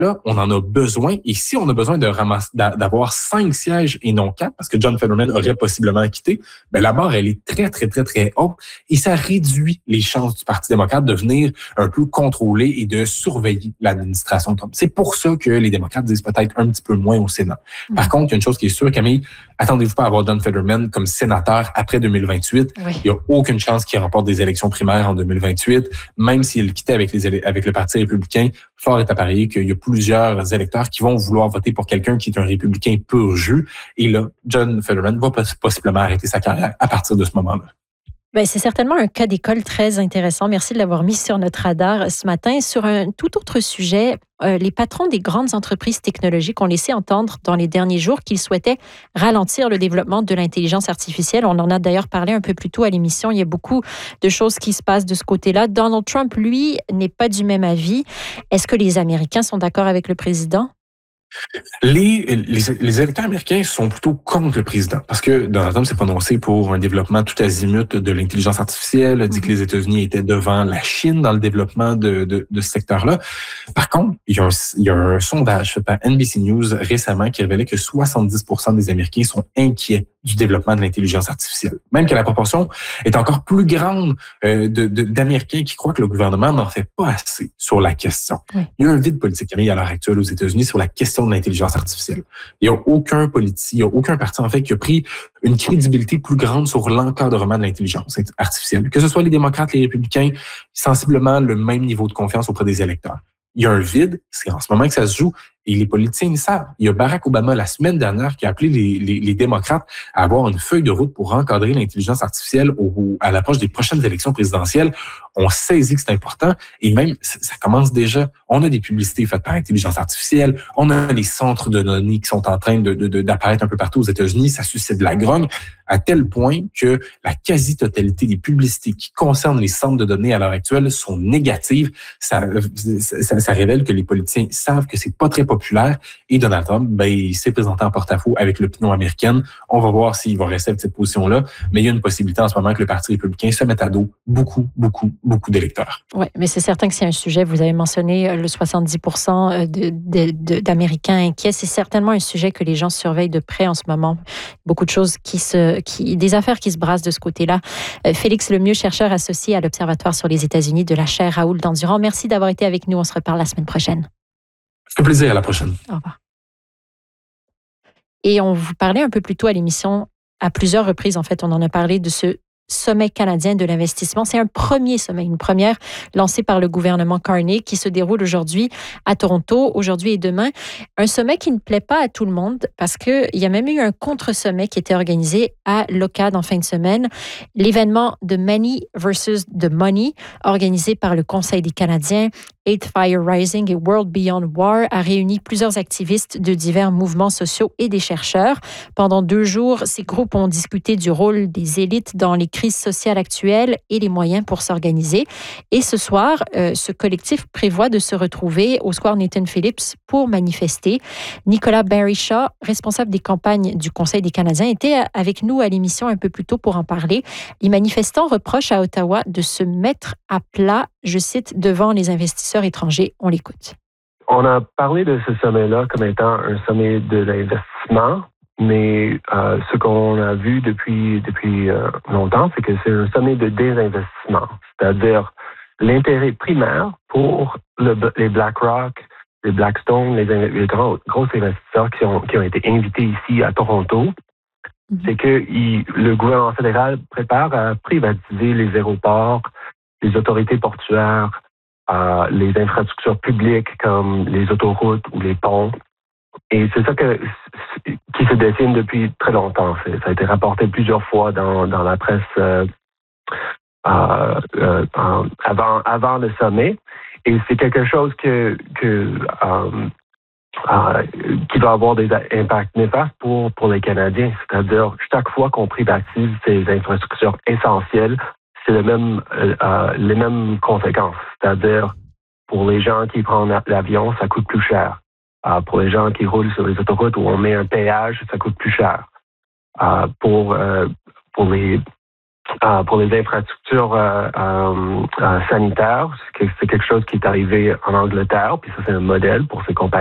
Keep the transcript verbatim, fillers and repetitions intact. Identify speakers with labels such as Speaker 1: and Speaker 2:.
Speaker 1: Là, on en a besoin. Et si on a besoin de ramasser, d'avoir cinq sièges et non quatre, parce que John Fetterman aurait possiblement quitté, ben la barre, elle est très, très, très, très haute. Et ça réduit les chances du Parti démocrate de venir un peu contrôler et de surveiller l'administration Trump. C'est pour ça que les démocrates disent peut-être un petit peu moins au Sénat. Mmh. Par contre, il y a une chose qui est sûre, Camille, attendez-vous pas à avoir John Fetterman comme sénateur après deux mille vingt-huit. Oui. Il n'y a aucune chance qu'il remporte des élections primaires en deux mille vingt-huit. Même s'il quittait avec, les, avec le Parti républicain, fort est à parier qu'il y a plusieurs électeurs qui vont vouloir voter pour quelqu'un qui est un républicain pur jus. Et là, John Fetterman va possiblement arrêter sa carrière à partir de ce moment-là.
Speaker 2: Bien, c'est certainement un cas d'école très intéressant. Merci de l'avoir mis sur notre radar ce matin. Sur un tout autre sujet, euh, les patrons des grandes entreprises technologiques ont laissé entendre dans les derniers jours qu'ils souhaitaient ralentir le développement de l'intelligence artificielle. On en a d'ailleurs parlé un peu plus tôt à l'émission. Il y a beaucoup de choses qui se passent de ce côté-là. Donald Trump, lui, n'est pas du même avis. Est-ce que les Américains sont d'accord avec le président?
Speaker 1: Les, les, les électeurs américains sont plutôt contre le président parce que Donald Trump s'est prononcé pour un développement tout azimut de l'intelligence artificielle, a dit que les États-Unis étaient devant la Chine dans le développement de, de, de ce secteur-là. Par contre, il y, a un, il y a un sondage fait par N B C News récemment qui révélait que soixante-dix pour cent des Américains sont inquiets du développement de l'intelligence artificielle. Même que la proportion est encore plus grande euh, de, de, d'Américains qui croient que le gouvernement n'en fait pas assez sur la question. Oui. Il y a un vide politique à l'heure actuelle aux États-Unis sur la question de l'intelligence artificielle. Il n'y a aucun politique, il n'y a aucun parti en fait qui a pris une crédibilité plus grande sur l'encadrement de l'intelligence artificielle. Que ce soit les démocrates, les républicains, sensiblement le même niveau de confiance auprès des électeurs. Il y a un vide, c'est en ce moment que ça se joue, et les politiciens le savent. Il y a Barack Obama la semaine dernière qui a appelé les, les, les démocrates à avoir une feuille de route pour encadrer l'intelligence artificielle au, à l'approche des prochaines élections présidentielles. On saisit que c'est important et même ça commence déjà. On a des publicités faites par intelligence artificielle, on a les centres de données qui sont en train de, de, de, d'apparaître un peu partout aux États-Unis. Ça suscite de la grogne à tel point que la quasi-totalité des publicités qui concernent les centres de données à l'heure actuelle sont négatives. Ça, ça, ça révèle que les politiciens savent que c'est pas très populaire et Donald Trump, ben, il s'est présenté en porte-à-faux avec l'opinion américaine. On va voir s'il va rester avec cette position-là, mais il y a une possibilité en ce moment que le Parti républicain se mette à dos beaucoup, beaucoup, beaucoup d'électeurs.
Speaker 2: Oui, mais c'est certain que c'est un sujet, vous avez mentionné le soixante-dix pour cent de, de, de, d'Américains inquiets. C'est certainement un sujet que les gens surveillent de près en ce moment. Beaucoup de choses qui se, qui, des affaires qui se brassent de ce côté-là. Félix Lemieux, chercheur associé à l'Observatoire sur les États-Unis de la chaire Raoul Dandurand. Merci d'avoir été avec nous. On se reparle la semaine prochaine.
Speaker 1: Ça fait plaisir, à la prochaine.
Speaker 2: Au revoir. Et on vous parlait un peu plus tôt à l'émission, à plusieurs reprises, en fait, on en a parlé de ce sommet canadien de l'investissement. C'est un premier sommet, une première lancée par le gouvernement Carney qui se déroule aujourd'hui à Toronto, aujourd'hui et demain. Un sommet qui ne plaît pas à tout le monde parce qu'il y a même eu un contre-sommet qui était organisé à Locade en fin de semaine. L'événement de Many versus the Money, organisé par le Conseil des Canadiens, Eighth Fire Rising et World Beyond War, a réuni plusieurs activistes de divers mouvements sociaux et des chercheurs. Pendant deux jours, ces groupes ont discuté du rôle des élites dans les crises sociales actuelles et les moyens pour s'organiser. Et ce soir, euh, ce collectif prévoit de se retrouver au square Nathan Phillips pour manifester. Nicolas Barry-Shaw, responsable des campagnes du Conseil des Canadiens, était avec nous à l'émission un peu plus tôt pour en parler. Les manifestants reprochent à Ottawa de se mettre à plat, je cite, devant les investisseurs étrangers. On l'écoute.
Speaker 3: On a parlé de ce sommet-là comme étant un sommet de l'investissement, mais euh, ce qu'on a vu depuis depuis euh, longtemps, c'est que c'est un sommet de désinvestissement, c'est-à-dire l'intérêt primaire pour le, les BlackRock, les Blackstone, les, les gros, gros investisseurs qui ont qui ont été invités ici à Toronto, mm-hmm. c'est que il, le gouvernement fédéral prépare à privatiser les aéroports, les autorités portuaires, euh, les infrastructures publiques comme les autoroutes ou les ponts. Et c'est ça que, qui se dessine depuis très longtemps. C'est, ça a été rapporté plusieurs fois dans, dans la presse euh, euh, euh, avant, avant le sommet. Et c'est quelque chose que, que, euh, euh, qui va avoir des impacts néfastes pour, pour les Canadiens. C'est-à-dire, chaque fois qu'on privatise ces infrastructures essentielles, c'est le même, euh, les mêmes conséquences. C'est-à-dire, pour les gens qui prennent l'avion, ça coûte plus cher. Uh, pour les gens qui roulent sur les autoroutes où on met un péage, ça coûte plus cher. Uh, pour euh, pour les Euh, pour les infrastructures euh, euh, euh, sanitaires, c'est quelque chose qui est arrivé en Angleterre, puis ça c'est un modèle pour ces compagnies.